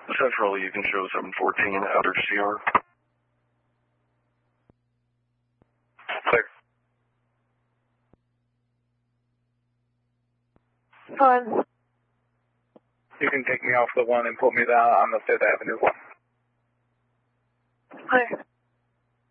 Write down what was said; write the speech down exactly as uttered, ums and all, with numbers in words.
Central, you can show seven fourteen outer C R. Clear. Fine. You can take me off the one and put me down on the Fifth Avenue one. Clear.